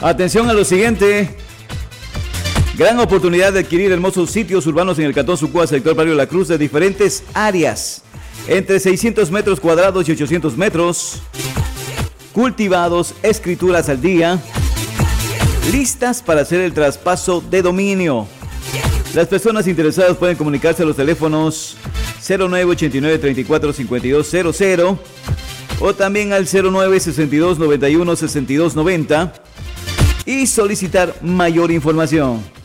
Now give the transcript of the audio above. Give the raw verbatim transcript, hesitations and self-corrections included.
Atención a lo siguiente. Gran oportunidad de adquirir hermosos sitios urbanos en el Cantón Sucúa, sector Barrio La Cruz, de diferentes áreas, entre seiscientos metros cuadrados y ochocientos metros, cultivados, escrituras al día, listas para hacer el traspaso de dominio. Las personas interesadas pueden comunicarse a los teléfonos cero nueve ochenta y nueve treinta y cuatro cincuenta y dos cero cero o también al cero nueve sesenta y dos noventa y uno sesenta y dos noventa y solicitar mayor información.